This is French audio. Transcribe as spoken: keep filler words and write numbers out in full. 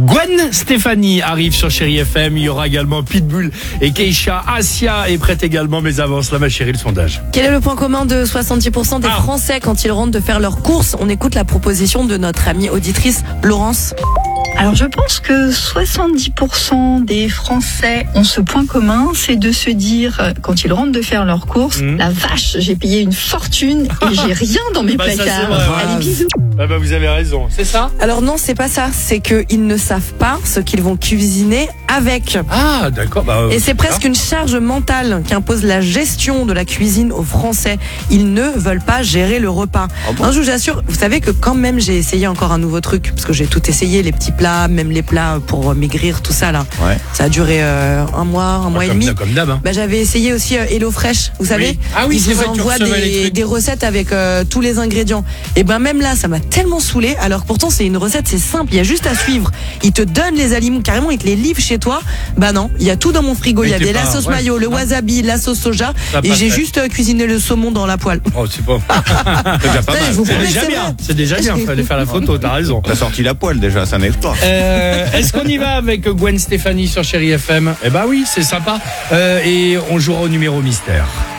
Gwen Stefani arrive sur Chérie F M. Il y aura également Pitbull et Keisha. Asia est prête également, mais avance là, ma chérie, le sondage. Quel est le point commun de soixante-dix pour cent des Ah. Français quand ils rentrent de faire leurs courses? On écoute la proposition de notre amie auditrice Laurence. Alors je pense que soixante-dix pour cent des Français ont ce point commun, c'est de se dire, euh, quand ils rentrent de faire leurs courses, Mmh. la vache, j'ai payé une fortune et j'ai rien dans mes Bah, ça, c'est placards. vrai, ouais. Allez, bisous. Ah bah vous avez raison, c'est ça? Alors non, c'est pas ça. C'est qu'ils ne savent pas ce qu'ils vont cuisiner avec. Ah d'accord. Bah, euh, Et c'est presque une charge mentale qu'impose la gestion de la cuisine aux Français. Ils ne veulent pas gérer le repas. Ah bon Non, je vous assure, vous savez que quand même j'ai essayé encore un nouveau truc, parce que j'ai tout essayé, les petits plats, même les plats pour maigrir, tout ça là. Ouais. Ça a duré euh, un mois, un mois et comme, demi. comme d'hab. Hein. Bah, j'avais essayé aussi euh, HelloFresh, vous savez. Oui. Ah oui, ils c'est vous vrai que tu envoient recevais les des, trucs. des recettes avec euh, tous les ingrédients. Et ben même là, ça m'a tellement saoulé. Alors pourtant c'est une recette, c'est simple, il y a juste à suivre. Ils te donnent les aliments carrément, ils te les livrent chez toi. Bah non, il y a tout dans mon frigo. Il y Mais avait t'es la pas- sauce ouais, mayo, le non. wasabi, la sauce soja, Ça et passe, j'ai ouais. juste euh, cuisiné le saumon dans la poêle. Oh c'est pas. C'est déjà pas Ouais, mal. je vous C'est promets déjà que c'est bien. vrai. C'est déjà bien. Fallait faire la photo. T'as raison. T'as sorti la poêle déjà, c'est un exploit. Euh, Est-ce qu'on y va avec Gwen Stefani sur Chérie F M? Eh bah oui, c'est sympa. Euh, et on jouera au numéro mystère.